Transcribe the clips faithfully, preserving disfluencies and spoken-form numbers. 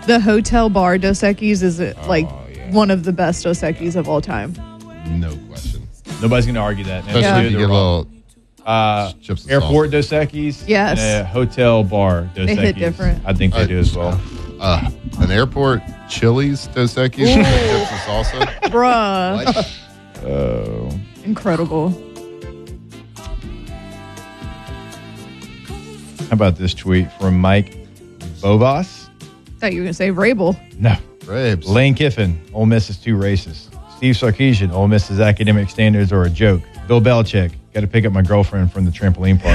The Hotel Bar Dos Equis is uh, like Oh, yeah. one of the best Dos Equis of all time. No question. Nobody's going to argue that. Especially Yeah. if you get a little uh, chips and airport sauce. Dos Equis. Yes. And a hotel bar Dos They Equis. hit different. I think they Uh, do as well. Uh, an airport Chili's Dos Equis with chips and salsa. Bruh. What? Oh. Incredible. How about this tweet from Mike Bovas? Thought you were going to say Vrabel. No. Grapes. Lane Kiffin, Ole Miss is too racist. Steve Sarkisian, Ole Miss's academic standards are a joke. Bill Belichick, got to pick up my girlfriend from the trampoline park.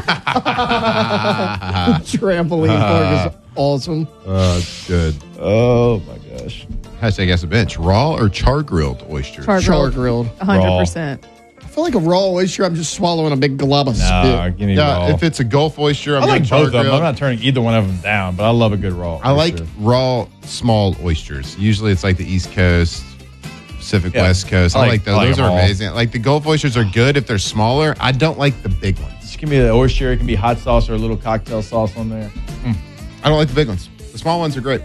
Trampoline park is awesome. Uh, good. Oh, my gosh. Hashtag ask a bench. Raw or char grilled oyster? Char Char grilled. grilled. one hundred percent. I feel like a raw oyster, I'm just swallowing a big glob of Nah, spit. give me Yeah, raw. if it's a Gulf oyster, I'm I like going char both of them. grilled. I'm not turning either one of them down, but I love a good raw. I like oyster. raw small oysters. Usually it's like the East Coast, Pacific Yeah. West Coast. I I like- like, those. I like those them are all. amazing. Like the Gulf oysters are good if they're smaller. I don't like the big ones. Just give me the oyster. It can be hot sauce or a little cocktail sauce on there. I don't like the big ones. The small ones are great.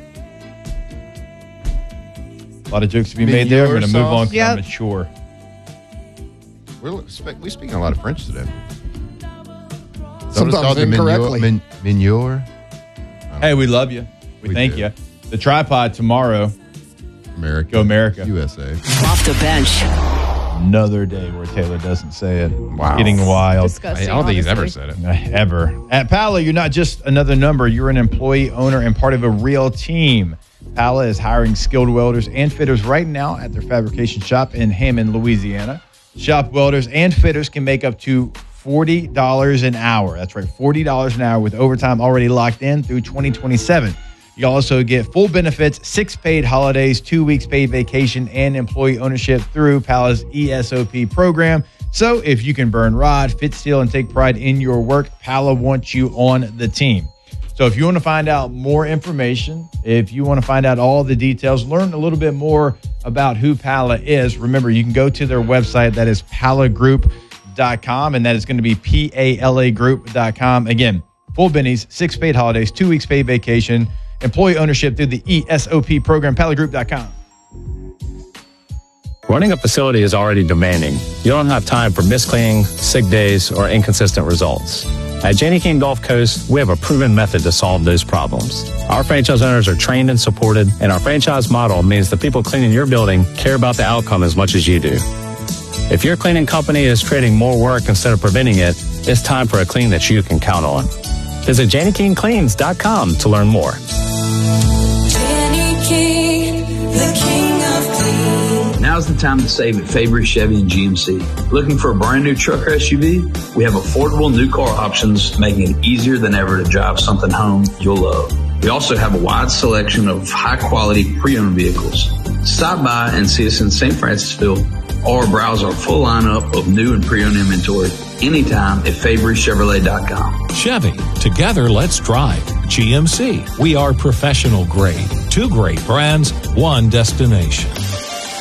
A lot of jokes to be made there. I'm going to move on because Yep. I'm mature. We're spe- we speaking a lot of French today. Is that what it's Sometimes called? The minure- incorrectly. min- Minure? Hey, we love you. We, We thank do. you. The tripod tomorrow. America. Go America. U S A. Off the bench. Another day where Taylor doesn't say it. Wow. It's getting wild. Disgusting. I don't think he's ever honestly. said it. Ever. At Pala, you're not just another number. You're an employee, owner, and part of a real team. Pala is hiring skilled welders and fitters right now at their fabrication shop in Hammond, Louisiana. Shop welders and fitters can make up to forty dollars an hour. That's right, forty dollars an hour with overtime already locked in through twenty twenty-seven. You also get full benefits, six paid holidays, two weeks paid vacation, and employee ownership through Pala's E S O P program. So if you can burn rod, fit steel, and take pride in your work, Pala wants you on the team. So if you want to find out more information, if you want to find out all the details, learn a little bit more about who Pala is, remember, you can go to their website. That is pala group dot com, and that is going to be P A L A group dot com. Again, full bennies, six paid holidays, two weeks paid vacation, employee ownership through the E S O P program, pala group dot com. Running a facility is already demanding. You don't have time for miscleaning, sick days, or inconsistent results. At Janney King Gulf Coast, we have a proven method to solve those problems. Our franchise owners are trained and supported, and our franchise model means the people cleaning your building care about the outcome as much as you do. If your cleaning company is creating more work instead of preventing it, it's time for a clean that you can count on. Visit Janney King Cleans dot com to learn more. Janney King, the king of clean. Now's the time to save at Fabry, Chevy, and G M C. Looking for a brand new truck or S U V? We have affordable new car options, making it easier than ever to drive something home you'll love. We also have a wide selection of high-quality pre-owned vehicles. Stop by and see us in Saint Francisville or browse our full lineup of new and pre-owned inventory anytime at Fabry Chevrolet dot com. Chevy, together let's drive. G M C, we are professional grade. Two great brands, one destination.